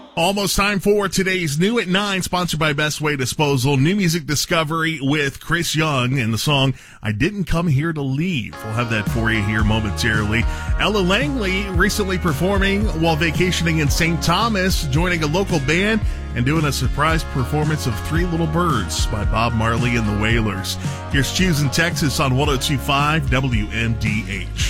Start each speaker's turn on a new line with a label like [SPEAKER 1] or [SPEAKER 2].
[SPEAKER 1] Almost time for today's New at 9, sponsored by Best Way Disposal. New music discovery with Chris Young and the song I Didn't Come Here to Leave. We'll have that for you here momentarily. Ella Langley recently performing while vacationing in St. Thomas, joining a local band and doing a surprise performance of Three Little Birds by Bob Marley and the Wailers. Here's Choosing Texas on 102.5 WMDH.